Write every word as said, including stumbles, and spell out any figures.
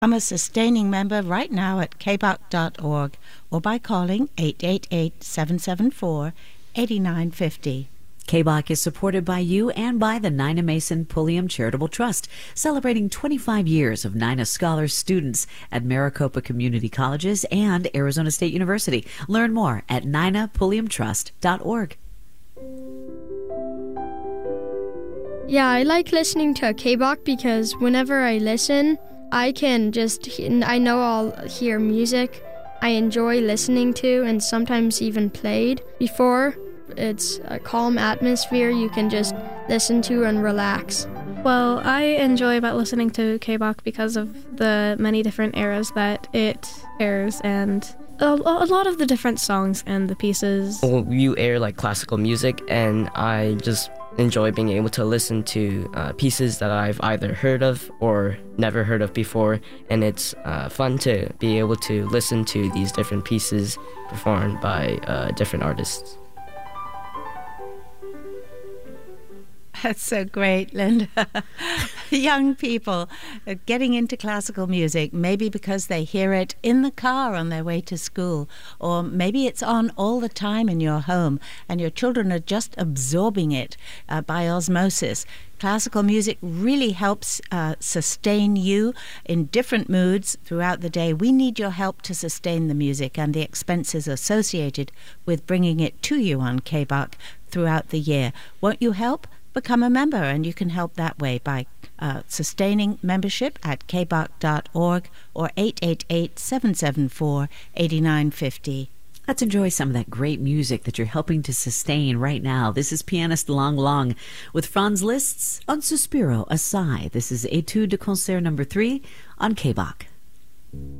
I'm a sustaining member right now at k b o c dot org or by calling eight eight eight, seven seven four, eight nine five zero. K B O C is supported by you and by the Nina Mason Pulliam Charitable Trust, celebrating twenty-five years of Nina Scholar students at Maricopa Community Colleges and Arizona State University. Learn more at nina pulliam trust dot org. Yeah, I like listening to K B O C because whenever I listen, I can just, I know I'll hear music I enjoy listening to and sometimes even played before. It's a calm atmosphere you can just listen to and relax. Well, I enjoy about listening to K B O C because of the many different eras that it airs and a, a lot of the different songs and the pieces. Well, you air like classical music, and I just enjoy being able to listen to uh, pieces that I've either heard of or never heard of before, and it's uh, fun to be able to listen to these different pieces performed by uh, different artists. That's so great, Linda. Young people are getting into classical music, maybe because they hear it in the car on their way to school, or maybe it's on all the time in your home and your children are just absorbing it uh, by osmosis. Classical music really helps uh, sustain you in different moods throughout the day. We need your help to sustain the music and the expenses associated with bringing it to you on K B O C throughout the year. Won't you help? Become a member, and you can help that way by uh, sustaining membership at k b o c dot org or eight eight eight, seven seven four, eight nine five zero. Let's enjoy some of that great music that you're helping to sustain right now. This is pianist Lang Lang with Franz Liszt's Un Suspiro, A Sigh. This is Etude de Concert number three on K B O C.